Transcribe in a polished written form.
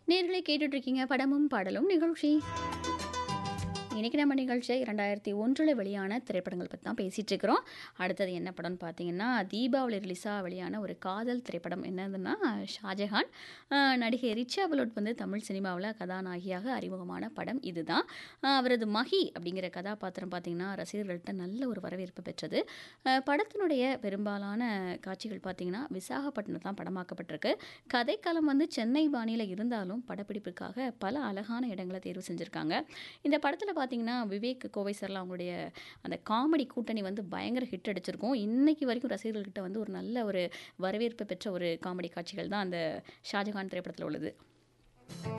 நேயர்களே கேட்டுட்டு இருக்கீங்க படமும் பாடலும் நிகழ்ச்சி. இன்னைக்கு நம்ம நிகழ்ச்சியை 2001 வெளியான திரைப்படங்கள் பற்றி தான் பேசிட்டு இருக்கிறோம். அடுத்தது என்ன படம்னு பார்த்தீங்கன்னா, தீபாவளி ரிலீஸாக வெளியான ஒரு காதல் திரைப்படம். என்னதுன்னா ஷாஜஹான். நடிகை ரிச்சா பலோட் வந்து தமிழ் சினிமாவில் கதாநாயகியாக அறிமுகமான படம் இதுதான். அவரது மஹி அப்படிங்கிற கதாபாத்திரம் பார்த்தீங்கன்னா ரசிகர்கள்ட்ட நல்ல ஒரு வரவேற்பு பெற்றது. படத்தினுடைய பெரும்பாலான காட்சிகள் பார்த்தீங்கன்னா விசாகப்பட்டினம் தான் படமாக்கப்பட்டிருக்கு. கதைக்களம் வந்து சென்னை பாணியில் இருந்தாலும் படப்பிடிப்புக்காக பல அழகான இடங்களை தேர்வு செஞ்சுருக்காங்க. இந்த படத்தில் பார்த்தீங்கன்னா விவேக், கோவை சரளா அவங்களுடைய அந்த காமெடி கூட்டணி வந்து பயங்கர ஹிட் அடிச்சிருக்கும். இன்னைக்கு வரைக்கும் ரசிகர்கள்கிட்ட வந்து ஒரு நல்ல ஒரு வரவேற்பு பெற்ற ஒரு காமெடி காட்சிகள் தான் அந்த ஷாஜகான் திரைப்படத்தில் உள்ளது.